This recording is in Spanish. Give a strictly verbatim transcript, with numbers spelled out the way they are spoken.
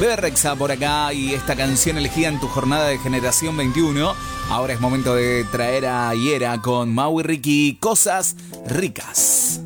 Bebe Rexha por acá y esta canción elegida en tu jornada de Generación veintiuno. Ahora es momento de traer a Yera con Mau y Ricky, Cosas Ricas.